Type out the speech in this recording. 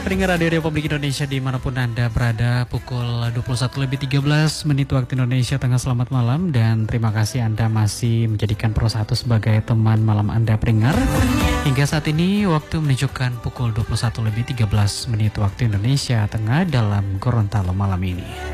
Pendengar Radio Republik Indonesia dimanapun Anda berada, pukul 21:13 waktu Indonesia Tengah. Selamat malam dan terima kasih Anda masih menjadikan Pro 1 sebagai teman malam Anda pendengar. Hingga saat ini waktu menunjukkan pukul 21:13 waktu Indonesia Tengah dalam Gorontalo malam ini.